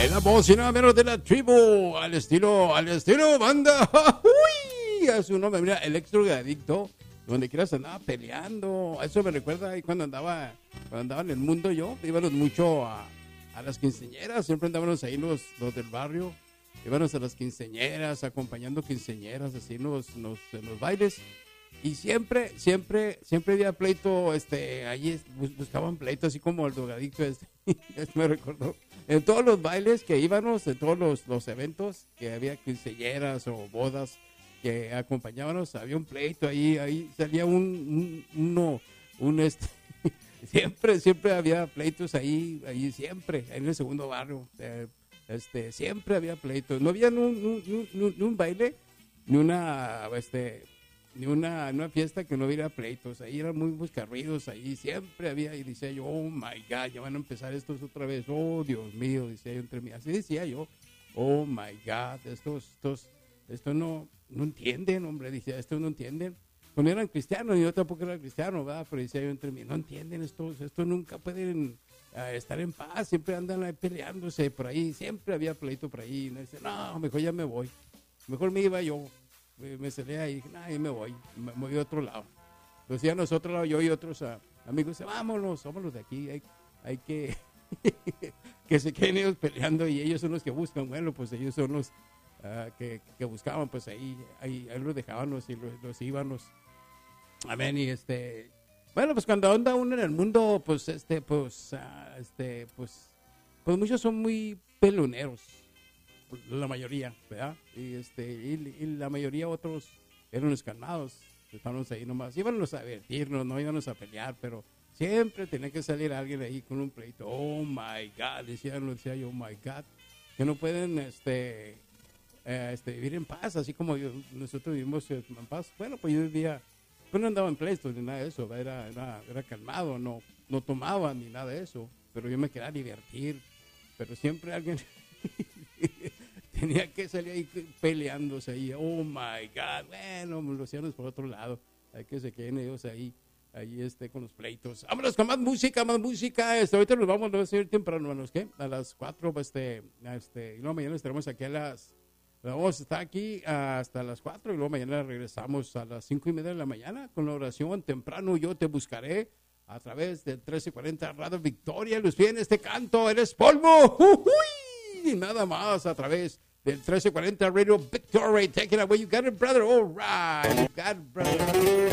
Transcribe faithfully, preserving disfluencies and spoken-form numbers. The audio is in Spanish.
En la voz y nada menos de la tribu, al estilo, al estilo banda. Uy, a su nombre, mira, Electrogadicto, donde quieras andaba peleando. Eso me recuerda ahí cuando andaba, cuando andaba en el mundo yo, íbamos mucho a, a las quinceañeras, siempre andábamos ahí los, los del barrio, íbamos a las quinceañeras, acompañando quinceañeras, así en los, los, en los bailes. Y siempre, siempre, siempre había pleito, este, ahí buscaban pleito, así como el drogadicto este, me recordó. En todos los bailes que íbamos, en todos los, los eventos, que había quinceañeras o bodas que acompañábamos, había un pleito ahí, ahí salía un, un uno, un este, siempre, siempre había pleitos ahí, ahí siempre, en el segundo barrio, eh, este, siempre había pleitos. No había ni un, un, un, un baile, ni una, este, ni una, una fiesta que no hubiera pleitos, ahí eran muy buscarruidos, ahí siempre había, y decía yo, oh my God, ya van a empezar estos otra vez, oh Dios mío, decía yo entre mí, así decía yo, oh my God, estos, estos, estos no, no entienden, hombre, decía, estos no entienden, cuando eran cristianos, y yo tampoco era cristiano, ¿verdad? Pero decía yo entre mí, no entienden estos, estos nunca pueden uh, estar en paz, siempre andan ahí peleándose por ahí, siempre había pleito por ahí, y no, dice, no, mejor ya me voy, mejor me iba yo. Me salí ahí, ahí me voy, me voy a otro lado. Entonces ya nosotros, yo y otros uh, amigos, vámonos, vámonos de aquí, hay, hay que que se queden ellos peleando y ellos son los que buscan, bueno, pues ellos son los uh, que, que buscaban, pues ahí, ahí, ahí los dejábamos y los, los íbamos. Amén, y este, bueno, pues cuando anda uno en el mundo, pues este, pues, uh, este, pues, pues muchos son muy peloneros. La mayoría, ¿verdad? Y, este, y, y la mayoría otros eran los calmados, estábamos ahí nomás, íbamos a divertirnos, no íbamos a pelear, pero siempre tenía que salir alguien ahí con un pleito. Oh my God, decía, decía yo, oh my God, que no pueden este, eh, este, vivir en paz, así como yo, nosotros vivimos en paz. Bueno, pues yo vivía, pues no andaba en pleitos ni nada de eso, era, era, era calmado, no, no tomaba ni nada de eso, pero yo me quería divertir, pero siempre alguien tenía que salir ahí peleándose ahí. Oh my God, bueno, los hacíamos por otro lado. Hay que se queden ellos ahí, ahí este, con los pleitos. Vámonos con más música, más música. Este, ahorita nos vamos, no va a ser temprano, hermanos, ¿qué? A las cuatro, este, este, y luego mañana estaremos aquí a las, vamos a estar aquí hasta las cuatro y luego mañana regresamos a las cinco y media de la mañana con la oración temprano. Yo te buscaré a través del trece cuarenta Radio Victoria. Los piden este canto, eres polvo. ¡Uy! Y nada más a través del trece cuarenta Radio Victory. Take it away. You got it, brother. All right. You got it, brother.